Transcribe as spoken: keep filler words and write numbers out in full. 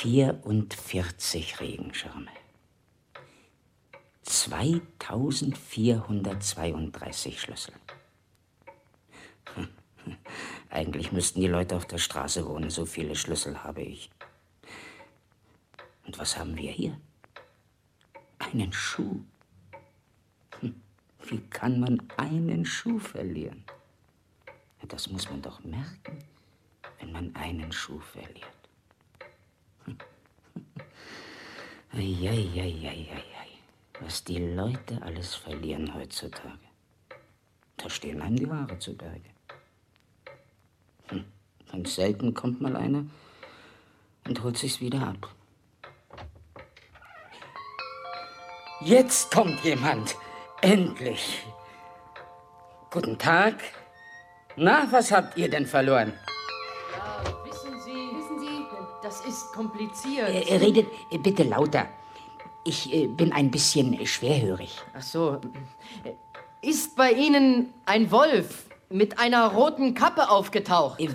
vierundvierzig Regenschirme. zweitausendvierhundertzweiunddreißig Schlüssel. Hm. Eigentlich müssten die Leute auf der Straße wohnen, so viele Schlüssel habe ich. Und was haben wir hier? Einen Schuh. Hm. Wie kann man einen Schuh verlieren? Das muss man doch merken, wenn man einen Schuh verliert. Eieieiei, was die Leute alles verlieren heutzutage. Da stehen einem die Haare zu Berge. Hm. Und selten kommt mal einer und holt sich's wieder ab. Jetzt kommt jemand. Endlich. Guten Tag. Na, was habt ihr denn verloren? Ja, wissen Sie, wissen Sie, das ist kompliziert. Äh, redet äh, bitte lauter. Ich äh, bin ein bisschen äh, schwerhörig. Ach so. Ist bei Ihnen ein Wolf mit einer roten Kappe aufgetaucht?